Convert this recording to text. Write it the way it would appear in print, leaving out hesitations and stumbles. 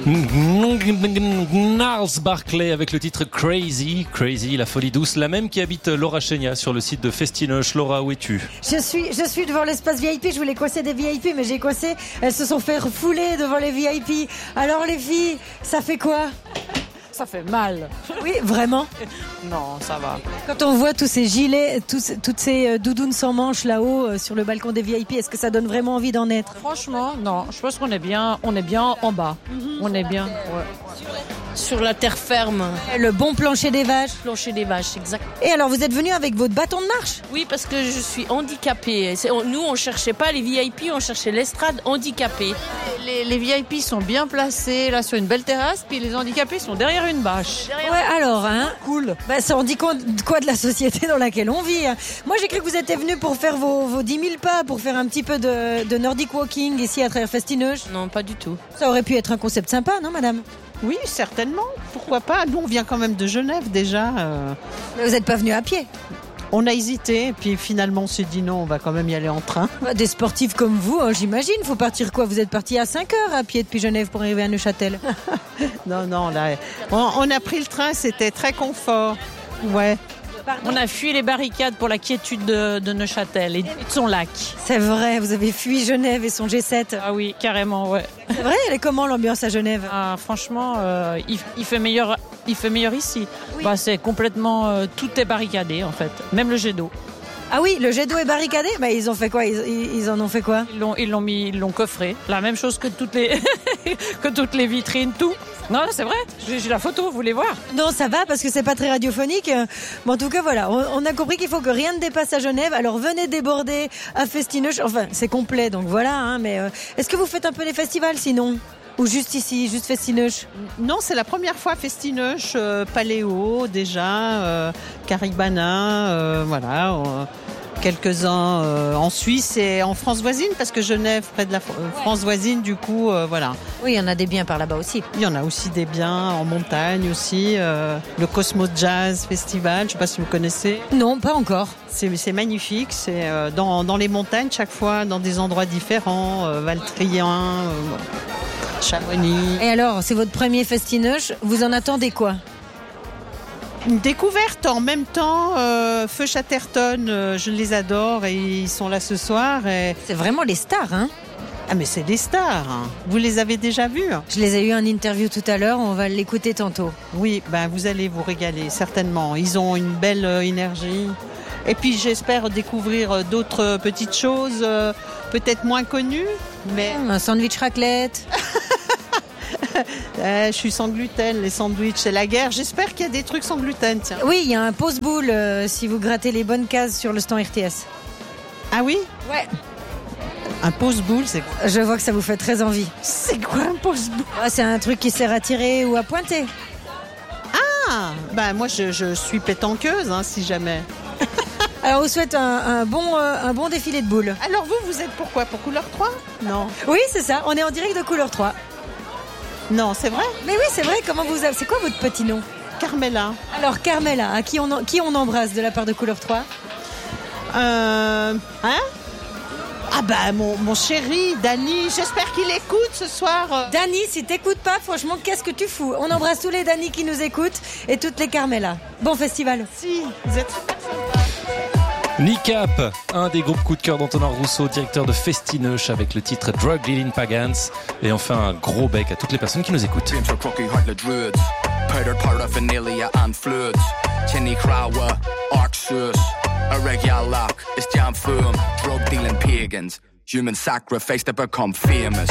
Gnarls Barclay avec le titre Crazy, la folie douce, la même qui habite Laura Chenia sur le site de Festinoche. Laura, où es-tu ? Je suis devant l'espace VIP, je voulais cosser des VIP, mais j'ai cossé, elles se sont fait refouler devant les VIP. Alors les filles, ça fait quoi ? Ça fait mal. Oui, vraiment ? Non, ça va. Quand on voit tous ces gilets, toutes ces doudounes sans manches là-haut sur le balcon des VIP, est-ce que ça donne vraiment envie d'en être ? Franchement, non. Je pense qu'on est bien en bas. On est bien. Ouais. Sur la terre ferme. Le bon plancher des vaches. Plancher des vaches, exact. Et alors, vous êtes venu avec votre bâton de marche ? Oui, parce que je suis handicapée. Nous, on cherchait pas les VIP, on cherchait l'estrade handicapée. Les VIP sont bien placés, là, sur une belle terrasse, puis les handicapés sont derrière une bâche. Ouais, alors, hein. Cool. Bah, ça en dit quoi de la société dans laquelle on vit, hein. Moi, j'ai cru que vous étiez venu pour faire vos 10 000 pas, pour faire un petit peu de Nordic Walking ici à travers Festinoche. Non, pas du tout. Ça aurait pu être un concept sympa, non, madame ? Oui, certainement. Pourquoi pas ? Nous, on vient quand même de Genève déjà. Mais vous n'êtes pas venu à pied ? On a hésité, et puis finalement, on s'est dit non, on va quand même y aller en train. Des sportifs comme vous, hein, j'imagine. Faut partir quoi ? Vous êtes parti à 5 heures à pied depuis Genève pour arriver à Neuchâtel. Non, là, on a pris le train, c'était très confort. Ouais. On a fui les barricades pour la quiétude de Neuchâtel et de son lac. C'est vrai, vous avez fui Genève et son G7. Ah oui, carrément, ouais. C'est vrai, elle est comment l'ambiance à Genève ? Ah, franchement, il fait meilleur ici. Oui. Bah, c'est complètement, tout est barricadé en fait, même le jet d'eau. Ah oui, le jet d'eau est barricadé ? Bah, ils ont fait quoi ? Ils en ont fait quoi ? Ils l'ont coffré. La même chose que toutes les vitrines, tout. Non, c'est vrai. J'ai la photo, vous voulez voir ? Non, ça va parce que c'est pas très radiophonique. Mais en tout cas, voilà, on a compris qu'il faut que rien ne dépasse à Genève. Alors venez déborder à Festinoche. Enfin, c'est complet, donc voilà. Hein, mais est-ce que vous faites un peu les festivals sinon ? Ou juste ici, juste Festinoche ? Non, c'est la première fois Festinoche, Paléo déjà, Caribana, voilà. Quelques-uns en Suisse et en France voisine, parce que Genève, près de la France voisine, du coup, voilà. Oui, il y en a des biens par là-bas aussi. Il y en a aussi des biens en montagne aussi. Le Cosmo Jazz Festival, je ne sais pas si vous connaissez. Non, pas encore. C'est magnifique, c'est dans les montagnes chaque fois, dans des endroits différents, Valtrien, Chamonix. Et alors, c'est votre premier Festinoche, vous en attendez quoi ? Une découverte en même temps, Feu Chatterton, je les adore et ils sont là ce soir. Et... C'est vraiment les stars, hein ? Ah mais c'est des stars, hein. Vous les avez déjà vus ? Je les ai eu en interview tout à l'heure, on va l'écouter tantôt. Oui, ben vous allez vous régaler, certainement. Ils ont une belle énergie. Et puis j'espère découvrir d'autres petites choses, peut-être moins connues, mais... Un sandwich raclette. Je suis sans gluten, les sandwichs, c'est la guerre. J'espère qu'il y a des trucs sans gluten, tiens. Oui, il y a un pose-boule si vous grattez les bonnes cases sur le stand RTS. Ah oui ? Ouais. Un pose-boule, c'est quoi ? Je vois que ça vous fait très envie. C'est quoi un pose-boule ? C'est un truc qui sert à tirer ou à pointer. Ah, ben moi je suis pétanqueuse, hein, si jamais. Alors, on vous souhaite un bon défilé de boules. Alors vous êtes pour quoi ? Pour couleur 3 ? Non. Oui, c'est ça, on est en direct de couleur 3. Non, c'est vrai ? Mais oui, c'est vrai, comment vous avez... C'est quoi votre petit nom ? Carmela. Alors, Carmela, à qui on embrasse de la part de couleur 3 ? Hein ? Ah bah mon chéri, Dany, j'espère qu'il écoute ce soir. Dany, si t'écoutes pas, franchement, qu'est-ce que tu fous ? On embrasse tous les Dany qui nous écoutent et toutes les Carmela. Bon festival. Si, vous êtes... Nicap, un des groupes coup de cœur d'Antonin Rousseau, directeur de Festinoche avec le titre Drug Dealing Pagans. Et enfin un gros bec à toutes les personnes qui nous écoutent. Human sacrifice to become famous.